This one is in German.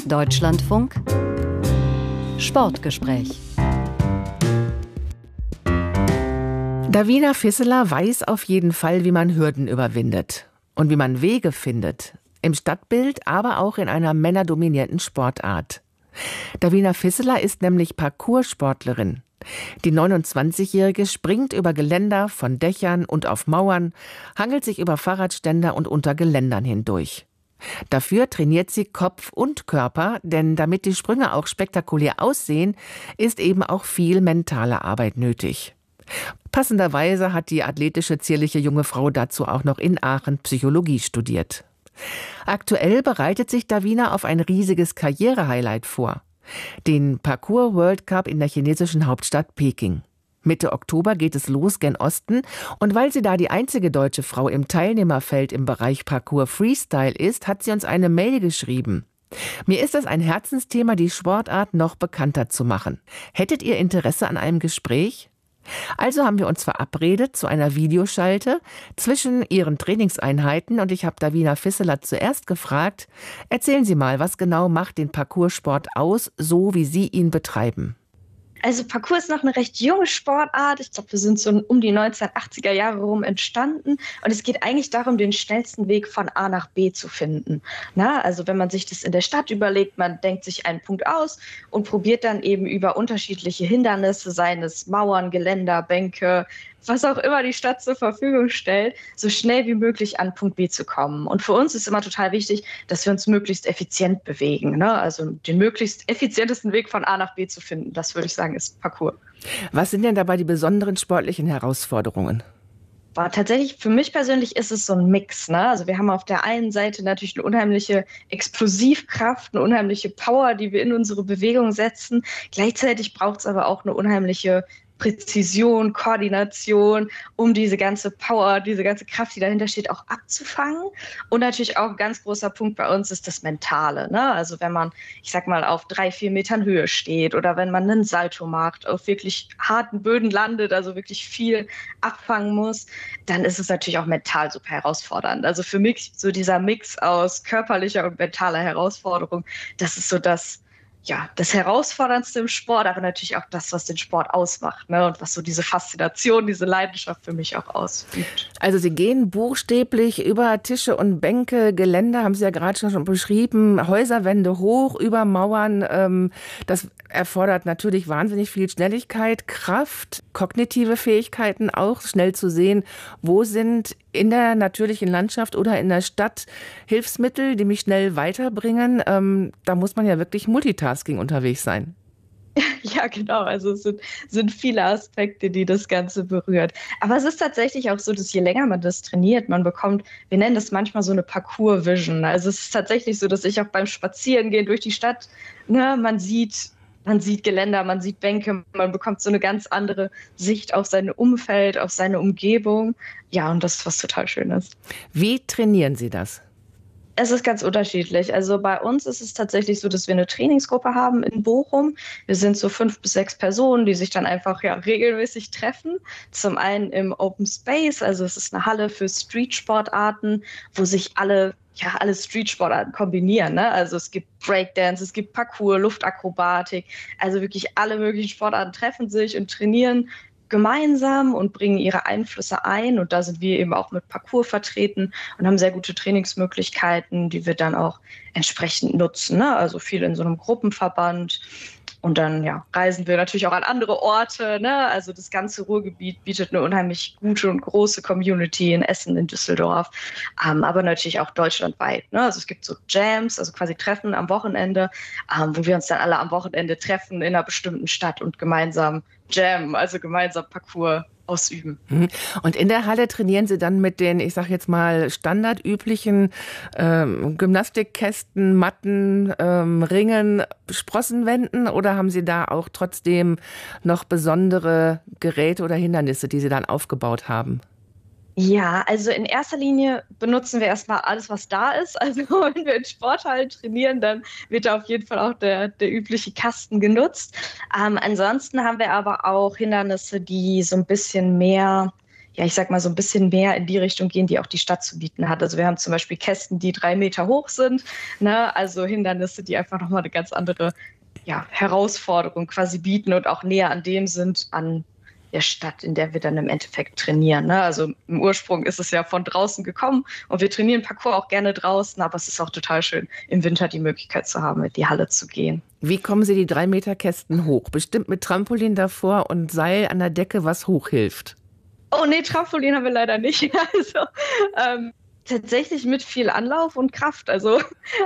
Deutschlandfunk Sportgespräch. Davina Fisseler weiß auf jeden Fall, wie man Hürden überwindet und wie man Wege findet. Im Stadtbild, aber auch in einer männerdominierten Sportart. Davina Fisseler ist nämlich Parkoursportlerin. Die 29-Jährige springt über Geländer, von Dächern und auf Mauern, hangelt sich über Fahrradständer und unter Geländern hindurch. Dafür trainiert sie Kopf und Körper, denn damit die Sprünge auch spektakulär aussehen, ist eben auch viel mentale Arbeit nötig. Passenderweise hat die athletische, zierliche junge Frau dazu auch noch in Aachen Psychologie studiert. Aktuell bereitet sich Davina auf ein riesiges Karrierehighlight vor. Den Parkour World Cup in der chinesischen Hauptstadt Peking. Mitte Oktober geht es los gen Osten und weil sie da die einzige deutsche Frau im Teilnehmerfeld im Bereich Parkour Freestyle ist, hat sie uns eine Mail geschrieben. Mir ist es ein Herzensthema, die Sportart noch bekannter zu machen. Hättet ihr Interesse an einem Gespräch? Also haben wir uns verabredet zu einer Videoschalte zwischen ihren Trainingseinheiten und ich habe Davina Fisseler zuerst gefragt, erzählen Sie mal, was genau macht den Parkoursport aus, so wie Sie ihn betreiben? Also Parkour ist noch eine recht junge Sportart. Ich glaube, wir sind so um die 1980er Jahre rum entstanden. Und es geht eigentlich darum, den schnellsten Weg von A nach B zu finden. Also wenn man sich das in der Stadt überlegt, man denkt sich einen Punkt aus und probiert dann eben über unterschiedliche Hindernisse, seien es Mauern, Geländer, Bänke, was auch immer die Stadt zur Verfügung stellt, so schnell wie möglich an Punkt B zu kommen. Und für uns ist immer total wichtig, dass wir uns möglichst effizient bewegen. Also den möglichst effizientesten Weg von A nach B zu finden, das würde ich sagen, ist Parkour. Was sind denn dabei die besonderen sportlichen Herausforderungen? Tatsächlich, für mich persönlich ist es so ein Mix. Also wir haben auf der einen Seite natürlich eine unheimliche Explosivkraft, eine unheimliche Power, die wir in unsere Bewegung setzen. Gleichzeitig braucht es aber auch eine unheimliche Präzision, Koordination, um diese ganze Power, diese ganze Kraft, die dahinter steht, auch abzufangen. Und natürlich auch ein ganz großer Punkt bei uns ist das Mentale. Also wenn man, ich sag mal, auf 3-4 Metern Höhe steht oder wenn man einen Salto macht, auf wirklich harten Böden landet, also wirklich viel abfangen muss, dann ist es natürlich auch mental super herausfordernd. Also für mich so dieser Mix aus körperlicher und mentaler Herausforderung, das ist so das Herausforderndste im Sport, aber natürlich auch das, was den Sport ausmacht, und was so diese Faszination, diese Leidenschaft für mich auch ausübt. Also Sie gehen buchstäblich über Tische und Bänke, Geländer, haben Sie ja gerade schon beschrieben, Häuserwände hoch, über Mauern. Das erfordert natürlich wahnsinnig viel Schnelligkeit, Kraft, kognitive Fähigkeiten auch, schnell zu sehen, wo sind in der natürlichen Landschaft oder in der Stadt Hilfsmittel, die mich schnell weiterbringen. Da muss man ja wirklich Multitasking unterwegs sein. Ja, genau. Also es sind viele Aspekte, die das Ganze berührt. Aber es ist tatsächlich auch so, dass je länger man das trainiert, man bekommt, wir nennen das manchmal so eine Parkour-Vision. Also es ist tatsächlich so, dass ich auch beim Spazierengehen durch die Stadt, man sieht Geländer, man sieht Bänke, man bekommt so eine ganz andere Sicht auf sein Umfeld, auf seine Umgebung. Ja, und das ist was total Schönes. Wie trainieren Sie das? Es ist ganz unterschiedlich. Also bei uns ist es tatsächlich so, dass wir eine Trainingsgruppe haben in Bochum. Wir sind so 5 bis 6 Personen, die sich dann einfach regelmäßig treffen. Zum einen im Open Space, also es ist eine Halle für Streetsportarten, wo sich alle Streetsportarten kombinieren. Also es gibt Breakdance, es gibt Parkour, Luftakrobatik. Also wirklich alle möglichen Sportarten treffen sich und trainieren gemeinsam und bringen ihre Einflüsse ein. Und da sind wir eben auch mit Parkour vertreten und haben sehr gute Trainingsmöglichkeiten, die wir dann auch entsprechend nutzen. Also viel in so einem Gruppenverband. Und dann reisen wir natürlich auch an andere Orte. Also das ganze Ruhrgebiet bietet eine unheimlich gute und große Community in Essen, in Düsseldorf, aber natürlich auch deutschlandweit. Also es gibt so Jams, also quasi Treffen am Wochenende, wo wir uns dann alle am Wochenende treffen in einer bestimmten Stadt und gemeinsam jammen, also gemeinsam Parkour ausüben. Und in der Halle trainieren Sie dann mit den, ich sag jetzt mal, standardüblichen Gymnastikkästen, Matten, Ringen, Sprossenwänden oder haben Sie da auch trotzdem noch besondere Geräte oder Hindernisse, die Sie dann aufgebaut haben? Ja, also in erster Linie benutzen wir erstmal alles, was da ist. Also wenn wir in Sporthallen trainieren, dann wird da auf jeden Fall auch der übliche Kasten genutzt. Ansonsten haben wir aber auch Hindernisse, die so ein bisschen mehr ja, ich sag mal, so ein bisschen mehr in die Richtung gehen, die auch die Stadt zu bieten hat. Also wir haben zum Beispiel Kästen, die 3 Meter hoch sind, ne? Also Hindernisse, die einfach nochmal eine ganz andere, ja, Herausforderung quasi bieten und auch näher an dem sind, an der Stadt, in der wir dann im Endeffekt trainieren. Ne? Also im Ursprung ist es ja von draußen gekommen und wir trainieren Parkour auch gerne draußen, aber es ist auch total schön, im Winter die Möglichkeit zu haben, in die Halle zu gehen. Wie kommen Sie die 3 Meter Kästen hoch? Bestimmt mit Trampolin davor und Seil an der Decke, was hochhilft. Oh nee, Trampolin haben wir leider nicht. Also tatsächlich mit viel Anlauf und Kraft. Also